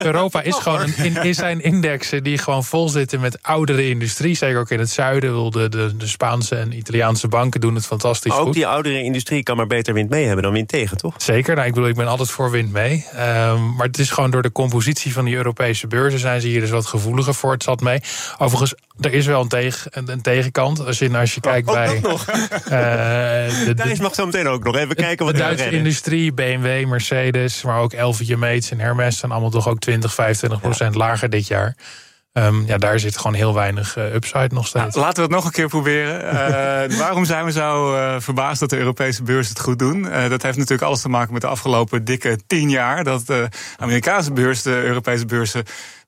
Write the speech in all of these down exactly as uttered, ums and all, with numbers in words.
Europa is gewoon een, in, in zijn indexen die gewoon vol zitten met oudere industrie. Zeker ook in het zuiden. De, de, de Spaanse en Italiaanse banken doen het fantastisch maar ook goed. Die oudere industrie kan maar beter wind mee hebben dan wind tegen, toch? Zeker. Nou, ik bedoel, ik ben altijd voor wind mee. Um, maar het is gewoon door de compositie van die Europese beurzen zijn ze hier dus wat gevoeliger voor. Het zat mee. Overigens, er is wel een, tegen, een, een tegenkant. Als je, als je kijkt oh, bij... nog. Uh, de, Daar is mag zo meteen ook nog even kijken wat de Duitse industrie, B M W, Mercedes, maar ook L V Mh en Hermes zijn allemaal toch ook twintig, vijfentwintig procent ja. lager dit jaar. Um, ja, daar zit gewoon heel weinig uh, upside nog steeds. Nou, laten we het nog een keer proberen. Uh, waarom zijn we zo uh, verbaasd dat de Europese beurzen het goed doen? Uh, dat heeft natuurlijk alles te maken met de afgelopen dikke tien jaar. Dat de Amerikaanse beurs de Europese beurzen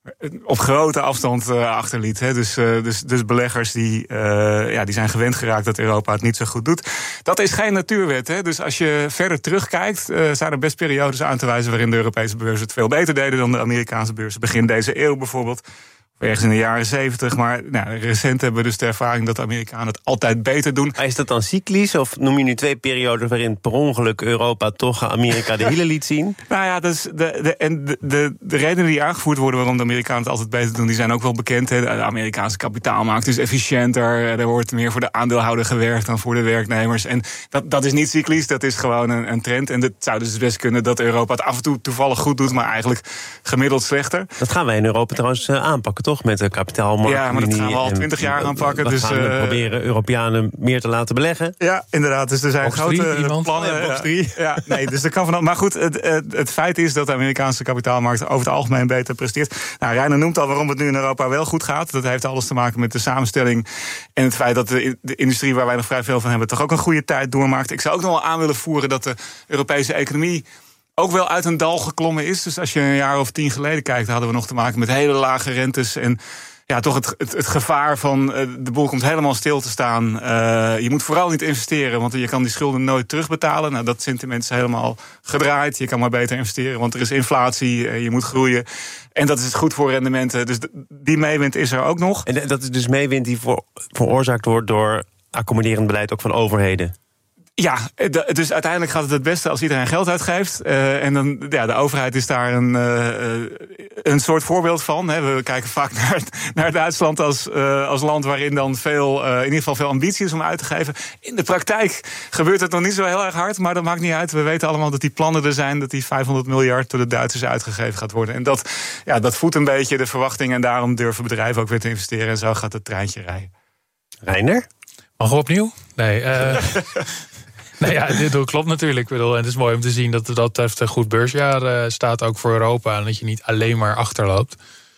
op grote afstand uh, achterliet. Hè. Dus, uh, dus, dus beleggers die, uh, ja, die zijn gewend geraakt dat Europa het niet zo goed doet. Dat is geen natuurwet. Hè. Dus als je verder terugkijkt, uh, zijn er best periodes aan te wijzen waarin de Europese beurzen het veel beter deden dan de Amerikaanse beurzen. Begin deze eeuw bijvoorbeeld. Ergens in de jaren zeventig, maar nou, recent hebben we dus de ervaring dat de Amerikanen het altijd beter doen. Maar is dat dan cyclisch, of noem je nu twee perioden waarin per ongeluk Europa toch Amerika de hielen liet zien? Nou ja, dus de, de, en de, de, de redenen die aangevoerd worden waarom de Amerikanen het altijd beter doen, die zijn ook wel bekend. Hè. De Amerikaanse kapitaalmarkt is efficiënter, er wordt meer voor de aandeelhouder gewerkt dan voor de werknemers. En dat, dat is niet cyclisch, dat is gewoon een, een trend. En het zou dus best kunnen dat Europa het af en toe toevallig goed doet, maar eigenlijk gemiddeld slechter. Dat gaan wij in Europa trouwens uh, aanpakken, toch? Met de kapitaalmarkt. Ja, maar dat gaan we al twintig jaar aanpakken. We dus gaan uh, proberen Europeanen meer te laten beleggen. Ja, inderdaad. Dus er zijn box grote drie, plannen. Ja, box drie. Ja, nee, dus dat kan van. Maar goed, het, het, het feit is dat de Amerikaanse kapitaalmarkt over het algemeen beter presteert. Nou, Reiner noemt al waarom het nu in Europa wel goed gaat. Dat heeft alles te maken met de samenstelling en het feit dat de, de industrie waar wij nog vrij veel van hebben toch ook een goede tijd doormaakt. Ik zou ook nog wel aan willen voeren dat de Europese economie ook wel uit een dal geklommen is. Dus als je een jaar of tien geleden kijkt, hadden we nog te maken met hele lage rentes en ja, toch het, het, het gevaar van uh, de boel komt helemaal stil te staan. Uh, je moet vooral niet investeren, want je kan die schulden nooit terugbetalen. Nou, dat sentiment is helemaal gedraaid. Je kan maar beter investeren, want er is inflatie, uh, je moet groeien. En dat is goed voor rendementen. Dus die meewind is er ook nog. En dat is dus meewind die voor, veroorzaakt wordt door accommoderend beleid ook van overheden. Ja, dus uiteindelijk gaat het het beste als iedereen geld uitgeeft. Uh, en dan, ja, de overheid is daar een, uh, een soort voorbeeld van. Hè. We kijken vaak naar, naar Duitsland als, uh, als land waarin dan veel, uh, in ieder geval veel ambitie is om uit te geven. In de praktijk gebeurt het nog niet zo heel erg hard, maar dat maakt niet uit. We weten allemaal dat die plannen er zijn, dat die vijfhonderd miljard door de Duitsers uitgegeven gaat worden. En dat, ja, dat voedt een beetje de verwachting en daarom durven bedrijven ook weer te investeren. En zo gaat het treintje rijden. Reiner? Mag we opnieuw? Nee, uh... Nou ja, dit klopt natuurlijk. En het is mooi om te zien dat er dat een goed beursjaar uh, staat, ook voor Europa. En dat je niet alleen maar achterloopt.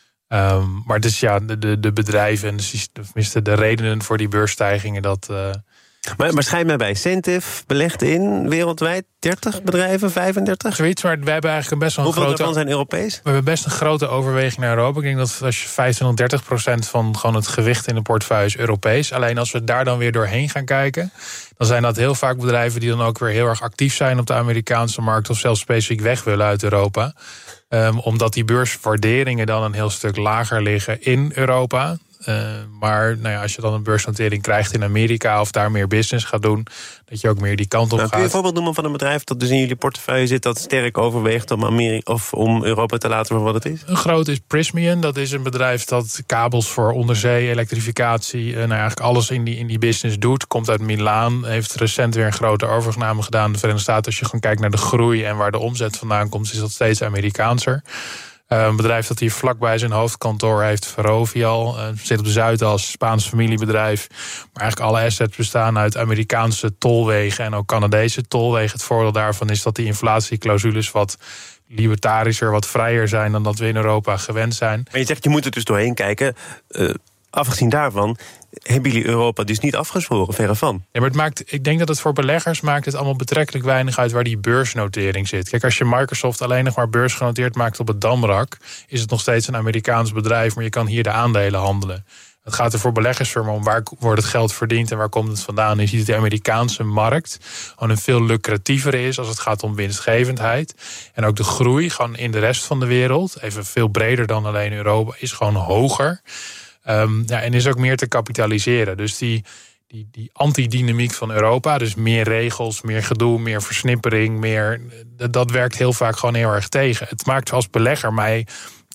Um, maar dus ja, de, de bedrijven en de, de redenen voor die beursstijgingen, dat. Uh, Maar, maar schijnbaar bij Centif belegt in wereldwijd dertig bedrijven, vijfendertig? Zoiets, maar wij hebben eigenlijk een best wel een Hoeveel grote. daarvan zijn Europees? We hebben best een grote overweging naar Europa. Ik denk dat als je vijfentwintig, dertig procent van gewoon het gewicht in de portefeuille is Europees. Alleen als we daar dan weer doorheen gaan kijken, dan zijn dat heel vaak bedrijven die dan ook weer heel erg actief zijn op de Amerikaanse markt of zelfs specifiek weg willen uit Europa. Um, omdat die beurswaarderingen dan een heel stuk lager liggen in Europa. Uh, maar nou ja, als je dan een beursnotering krijgt in Amerika of daar meer business gaat doen, dat je ook meer die kant op nou, gaat. Kun je een voorbeeld noemen van een bedrijf dat dus in jullie portefeuille zit, dat sterk overweegt om, Amerika, of om Europa te laten voor wat het is? Een groot is Prysmian. Dat is een bedrijf dat kabels voor onderzee, elektrificatie, uh, nou eigenlijk alles in die, in die business doet. Komt uit Milaan, heeft recent weer een grote overname gedaan in de Verenigde Staten. Als je gewoon kijkt naar de groei en waar de omzet vandaan komt, is dat steeds Amerikaanser. Uh, een bedrijf dat hier vlakbij zijn hoofdkantoor heeft, Ferrovial. Uh, zit op de Zuidas, Spaans familiebedrijf. Maar eigenlijk alle assets bestaan uit Amerikaanse tolwegen en ook Canadese tolwegen. Het voordeel daarvan is dat die inflatieclausules wat libertarischer, wat vrijer zijn dan dat we in Europa gewend zijn. Maar je zegt, je moet er dus doorheen kijken. Uh, afgezien daarvan hebben jullie Europa dus niet afgezworen, verre van. Ja, maar het maakt, ik denk dat het voor beleggers maakt het allemaal betrekkelijk weinig uit waar die beursnotering zit. Kijk, als je Microsoft alleen nog maar beursgenoteerd maakt op het Damrak, is het nog steeds een Amerikaans bedrijf, maar je kan hier de aandelen handelen. Het gaat er voor beleggersfirmen om waar wordt het geld verdiend en waar komt het vandaan. Je ziet dat de Amerikaanse markt gewoon een veel lucratievere is als het gaat om winstgevendheid. En ook de groei gewoon in de rest van de wereld, even veel breder dan alleen Europa, is gewoon hoger. Um, ja, en is ook meer te kapitaliseren. Dus die, die, die antidynamiek van Europa, dus meer regels, meer gedoe, meer versnippering, meer, dat werkt heel vaak gewoon heel erg tegen. Het maakt als belegger mij